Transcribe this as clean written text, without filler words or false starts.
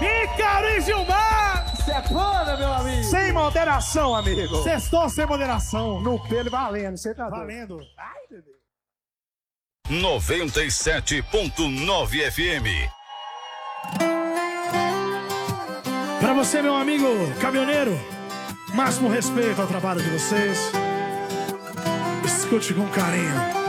Ícaro e Gilmar! Sepana, meu amigo! Sem moderação, amigo! Sextou sem moderação. No pelo valendo, você tá doido. Valendo. Ai, bebê. 97.9 FM. Pra você, meu amigo caminhoneiro, máximo respeito ao trabalho de vocês. Escute com carinho.